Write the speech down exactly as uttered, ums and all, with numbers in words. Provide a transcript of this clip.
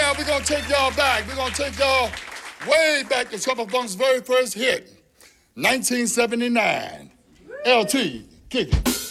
now we're going to take y'all back. We're going to take y'all way back to Trouble Funk's very first hit, nineteen seventy-nine. L T, kick it.